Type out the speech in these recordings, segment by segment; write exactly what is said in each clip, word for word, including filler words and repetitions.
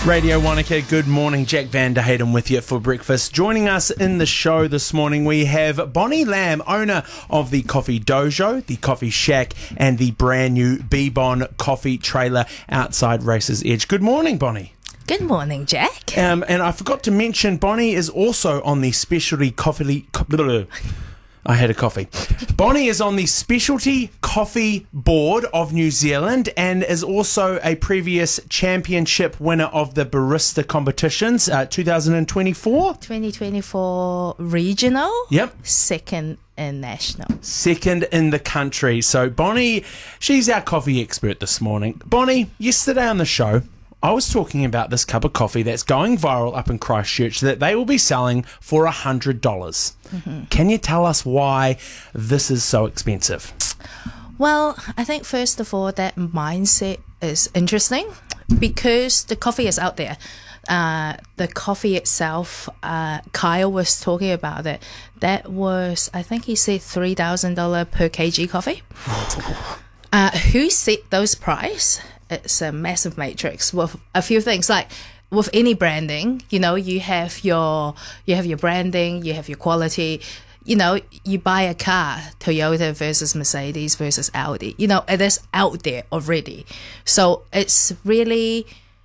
Radio Wanaka, good morning. Jack Van der Hayden with you for breakfast. Joining us in the show this morning, we have Bonnie Lamb, owner of the Coffee Dojo, the Coffee Shack, and the brand new B-Bon coffee trailer outside Races Edge. Good morning, Bonnie. Good morning, Jack. Um, and I forgot to mention, Bonnie is also on the specialty coffee... Co- I had a coffee. Bonnie is on the Specialty Coffee Board of New Zealand and is also a previous championship winner of the barista competitions, uh, twenty twenty-four. twenty twenty-four regional. Yep. Second in national. Second in the country. So Bonnie, she's our coffee expert this morning. Bonnie, yesterday on the show, I was talking about this cup of coffee that's going viral up in Christchurch that they will be selling for one hundred dollars. Mm-hmm. Can you tell us why this is so expensive? Well, I think first of all, that mindset is interesting because the coffee is out there. Uh, the coffee itself, uh, Kyle was talking about it. That was, I think he said three thousand dollars per kg coffee. uh, who set those price? It's a massive matrix with a few things. Like with any branding, you know, you have your you have your branding, you have your quality. You know, you buy a car, Toyota versus Mercedes versus Audi. You know, it is out there already. So it's really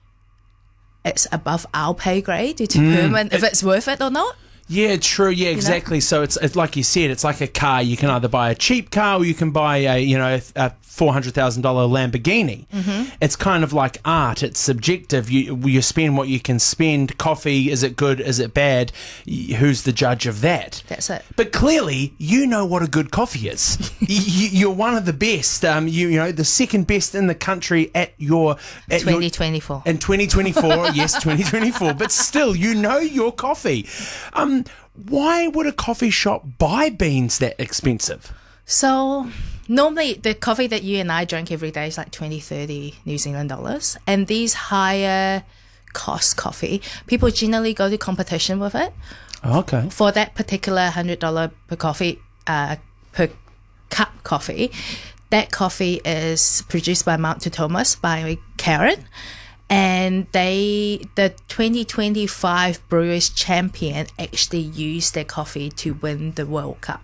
it's above our pay grade to determine mm, if it's worth it or not. Yeah, true. Yeah, exactly. You know? So it's, it's like you said, it's like a car. You can either buy a cheap car or you can buy a you know a four hundred thousand dollar Lamborghini. Mm-hmm. It's kind of like art. It's subjective. You you spend what you can spend. Coffee, is it good? Is it bad? Who's the judge of that? That's it. But clearly, you know what a good coffee is. you, you're one of the best. Um, you you know the second best in the country at your at twenty twenty-four. Your, in twenty twenty-four, yes, twenty twenty-four. But still, you know your coffee. Um. Why would a coffee shop buy beans that expensive? So normally the coffee that you and I drink every day is like twenty, thirty New Zealand dollars. And these higher cost coffee, people generally go to competition with it. Okay. For that particular one hundred dollars per coffee, uh, per cup coffee, that coffee is produced by Mount Thomas by Karen. And they, the twenty twenty-five Brewers champion, actually used their coffee to win the World Cup.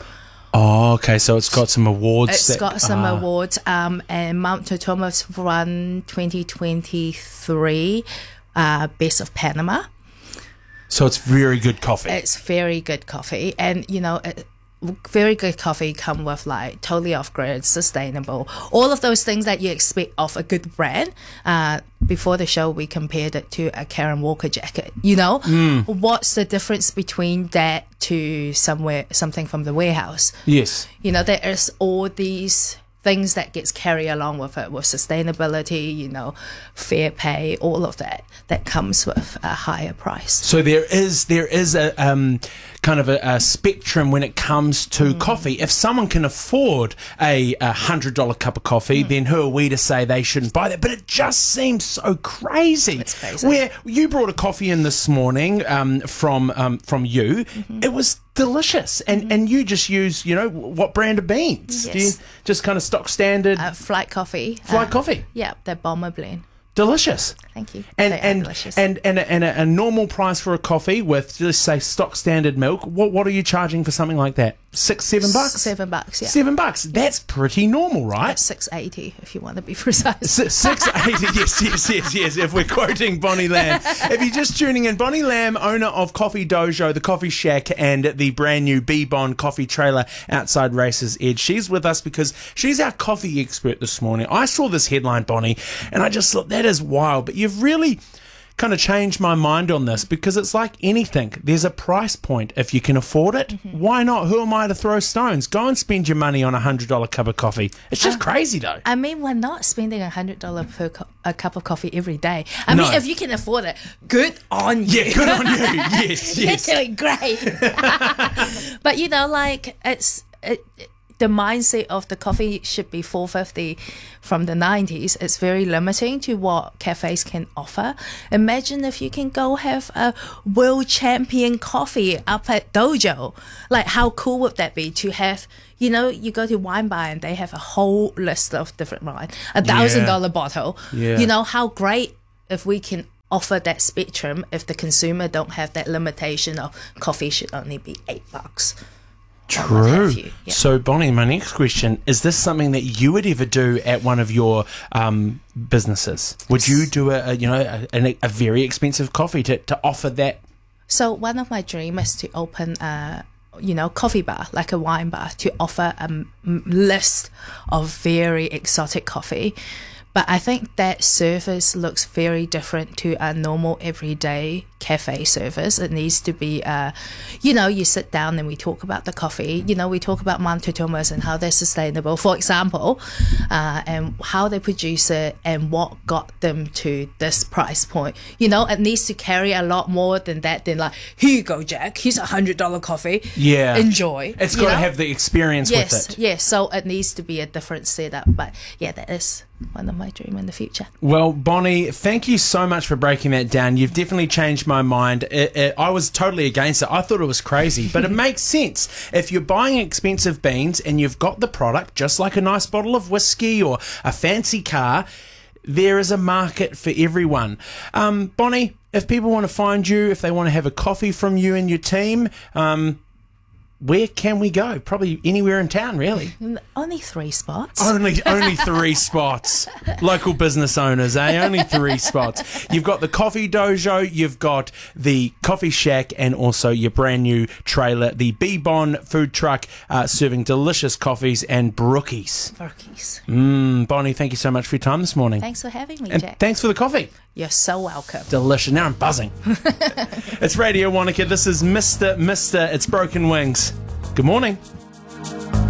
Oh, okay. So it's got some awards. It's that, got some uh, awards. Um, and Mount Thomas won twenty twenty-three uh, Best of Panama. So it's very good coffee. It's very good coffee, and you know. It, very good coffee come with like totally off-grid, sustainable, all of those things that you expect of a good brand. Uh, before the show, we compared it to a Karen Walker jacket. You know, mm. What's the difference between that to somewhere something from the warehouse? Yes. You know, there is all these things that gets carried along with it, with sustainability, you know, fair pay, all of that, that comes with a higher price. So there is there is a um, kind of a, a spectrum when it comes to mm. coffee. If someone can afford a one hundred dollars cup of coffee, mm. then who are we to say they shouldn't buy that? But it just seems so crazy. It's crazy. Where you brought a coffee in this morning um, from um, from you, mm-hmm. It was delicious, and mm-hmm. and you just use, you know, what brand of beans? Yes. Do you just kind of stock standard? Uh, Flight Coffee. Flight uh, Coffee. Yeah, the bomber blend. Delicious. Thank you. And they and, are delicious. and and a, and a, a normal price for a coffee with, let's say, stock standard milk. What what are you charging for something like that? Six, seven bucks. Seven bucks. Yeah. Seven bucks. That's pretty normal, right? That's six eighty, if you want to be precise. S- six eighty. Yes, yes, yes, yes. If we're quoting Bonnie Lamb. If you're just tuning in, Bonnie Lamb, owner of Coffee Dojo, the Coffee Shack, and the brand new B-Bon coffee trailer outside Races Edge. She's with us because she's our coffee expert this morning. I saw this headline, Bonnie, and I just thought that is wild. But you've really kind of changed my mind on this, because it's like anything. There's a price point. If you can afford it, mm-hmm. why not? Who am I to throw stones? Go and spend your money on a one hundred dollars cup of coffee. It's just uh, crazy, though. I mean, we're not spending one hundred dollars per co- a cup of coffee every day. I no. mean, if you can afford it, good on you. Yeah, good on you. Yes, yes. You're doing great. But, you know, like, it's... It, the mindset of the coffee should be four fifty from the nineties. It's very limiting to what cafes can offer. Imagine if you can go have a world champion coffee up at Dojo. Like, how cool would that be to have, you know, you go to Wine Bar and they have a whole list of different wine, a thousand dollar bottle. Yeah. You know, how great if we can offer that spectrum if the consumer don't have that limitation of coffee should only be eight bucks. True. Yeah. So, Bonnie, my next question, is this something that you would ever do at one of your um, businesses? Would you do a, a you know a, a very expensive coffee to, to offer that? So one of my dreams is to open a you know coffee bar, like a wine bar, to offer a m- list of very exotic coffee. But I think that service looks very different to a normal everyday cafe service. It needs to be, uh, you know, you sit down and we talk about the coffee. You know, we talk about Manto Thomas and how they're sustainable, for example, uh, and how they produce it and what got them to this price point. You know, it needs to carry a lot more than that. Than like, here you go, Jack. Here's a hundred dollar coffee. Yeah, enjoy. It's got to know? have the experience yes, with it. Yes, so it needs to be a different setup. But yeah, that is one of my dreams in the future. Well, Bonnie, thank you so much for breaking that down. You've definitely changed my mind. It, it, I was totally against it. I thought it was crazy, but it makes sense. If you're buying expensive beans and you've got the product, just like a nice bottle of whiskey or a fancy car, there is a market for everyone. Um, Bonnie, if people want to find you, if they want to have a coffee from you and your team, um, where can we go? Probably anywhere in town, really. Only three spots. Only only three spots. Local business owners, eh? Only three spots. You've got the Coffee Dojo, you've got the Coffee Shack, and also your brand new trailer, the B-Bon food truck, uh, serving delicious coffees and brookies. Brookies. Mmm, Bonnie, thank you so much for your time this morning. Thanks for having me, and Jack. Thanks for the coffee. You're so welcome. Delicious. Now I'm buzzing. It's Radio Wanaka. This is Mister Mister It's Broken Wings. Good morning.